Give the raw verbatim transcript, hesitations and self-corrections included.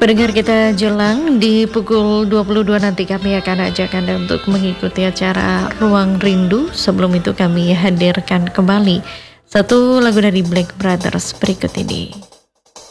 Pendengar kita jelang di pukul dua puluh dua nanti kami akan ajak Anda untuk mengikuti acara Ruang Rindu. Sebelum itu kami hadirkan kembali satu lagu dari Black Brothers berikut ini.